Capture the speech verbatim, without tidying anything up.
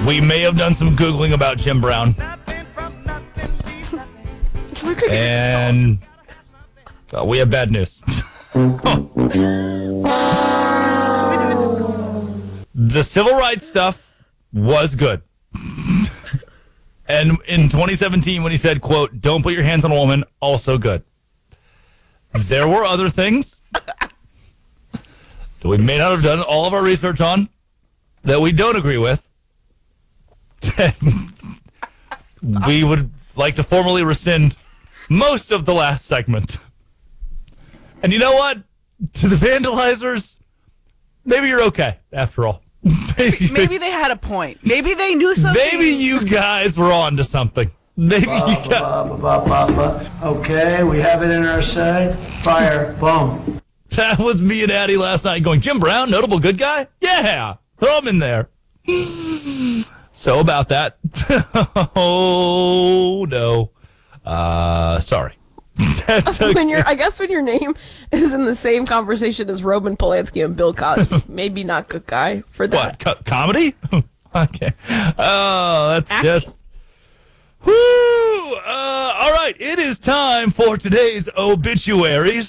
we may have done some Googling about Jim Brown. And so we have bad news. The civil rights stuff was good. And in twenty seventeen, when he said, quote, don't put your hands on a woman, also good. There were other things that we may not have done all of our research on that we don't agree with. We would like to formally rescind most of the last segment. And you know what? To the vandalizers, maybe you're okay after all. Maybe, maybe they had a point. Maybe they knew something. Maybe you guys were on to something. Maybe Ba, you ba, got... ba, ba, ba, ba. Okay, we have it in our sight. Fire. Boom. That was me and Addie last night going, Jim Brown, notable good guy? Yeah, throw him in there. So about that. Oh, no. Uh, sorry. That's okay. When your, I guess when your name is in the same conversation as Roman Polanski and Bill Cosby, maybe not good guy for that. What, co- comedy? Okay. Oh, that's Acting. just... Woo! Uh, all right, it is time for today's obituaries.